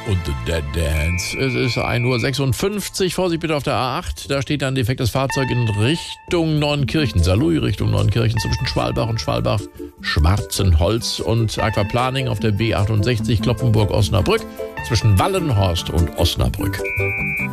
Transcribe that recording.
und The Dead Dance. Es ist 1:56 Uhr. Vorsicht bitte auf der A8. Da steht ein defektes Fahrzeug in Richtung Neunkirchen. Saarlouis Richtung Neunkirchen zwischen Schwalbach und Schwalbach. Schwarzenholz und Aquaplaning auf der B68 Kloppenburg-Osnabrück zwischen Wallenhorst und Osnabrück.